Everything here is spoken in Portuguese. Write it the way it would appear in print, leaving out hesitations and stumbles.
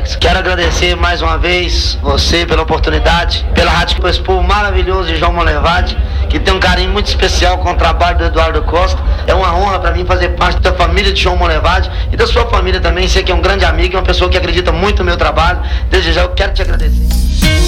Alex. Quero agradecer mais uma vez você pela oportunidade, pela rádio, por esse povo maravilhoso de João Monlevade, que tem um carinho muito especial com o trabalho do Eduardo Costa. É uma honra para mim fazer parte da família de João Monlevade e da sua família também. Sei que é um grande amigo, é uma pessoa que acredita muito no meu trabalho. Desde já eu quero te agradecer.